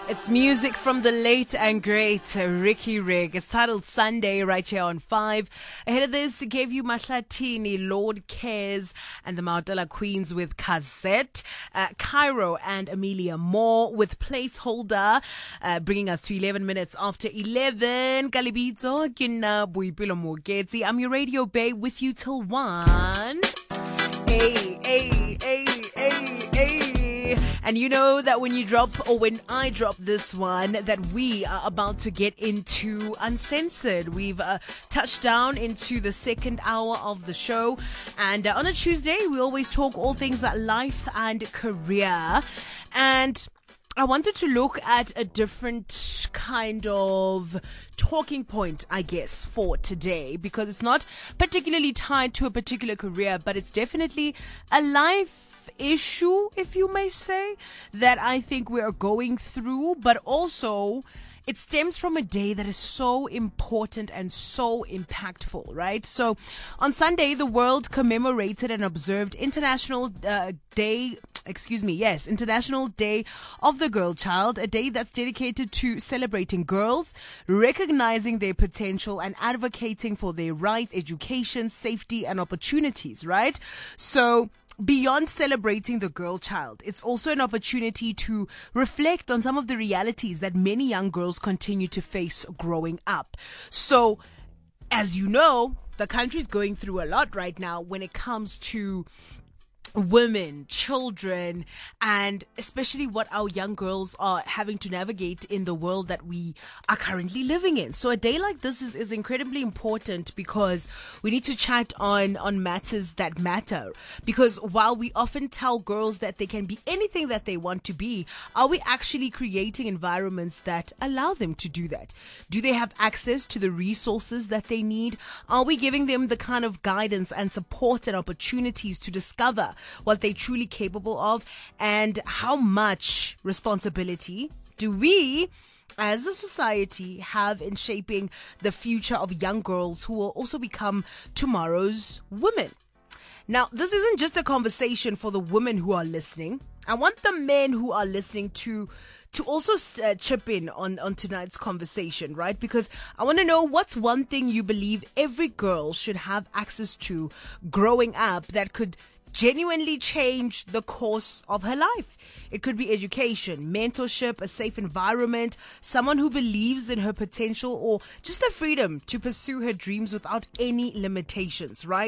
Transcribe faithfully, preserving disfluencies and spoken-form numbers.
It's music from the late and great Ricky Rigg. It's titled Sunday right here on five. Ahead of this, gave you Mahlatini, Lord Cares, and the Maudela Queens with Kazette, uh, Cairo and Amelia Moore with Placeholder, uh, bringing us to eleven minutes after eleven. Kalibito, Kina Buipilo Mogeti. I'm your radio babe with you till one. Hey, hey, hey, hey, hey. And you know that when you drop, or when I drop this one, that we are about to get into Uncensored. We've uh, touched down into the second hour of the show. And uh, on a Tuesday, we always talk all things like life and career. And I wanted to look at a different kind of talking point, I guess, for today, because it's not particularly tied to a particular career, but it's definitely a life issue, if you may say, that I think we are going through, but also it stems from a day that is so important and so impactful, right? So on Sunday, the world commemorated and observed International uh, Day Excuse me, yes, International Day of the Girl Child, a day that's dedicated to celebrating girls, recognizing their potential and advocating for their right, education, safety, and opportunities, right? So beyond celebrating the girl child, it's also an opportunity to reflect on some of the realities that many young girls continue to face growing up. So, as you know, the country's going through a lot right now when it comes to women, children, and especially what our young girls are having to navigate in the world that we are currently living in. So a day like this is, is incredibly important because we need to chat on, on matters that matter. Because while we often tell girls that they can be anything that they want to be, are we actually creating environments that allow them to do that? Do they have access to the resources that they need? Are we giving them the kind of guidance and support and opportunities to discover what they're truly capable of? And how much responsibility do we as a society have in shaping the future of young girls who will also become tomorrow's women? Now, this isn't just a conversation for the women who are listening. I want the men who are listening to to also uh, chip in on, on tonight's conversation, right? Because I want to know, what's one thing you believe every girl should have access to growing up that could genuinely change the course of her life? It could be education, mentorship, a safe environment, someone who believes in her potential, or just the freedom to pursue her dreams without any limitations, right?